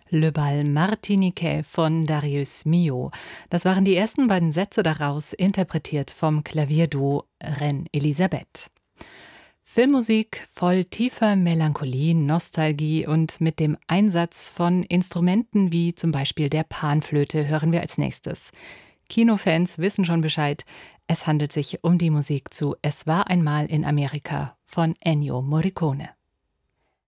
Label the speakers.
Speaker 1: Le Bal Martiniquais von Darius Milhaud. Das waren die ersten beiden Sätze daraus, interpretiert vom Klavierduo Reine Elisabeth. Filmmusik voll tiefer Melancholie, Nostalgie und mit dem Einsatz von Instrumenten wie zum Beispiel der Panflöte hören wir als nächstes. Kinofans wissen schon Bescheid. Es handelt sich um die Musik zu Es war einmal in Amerika von Ennio Morricone.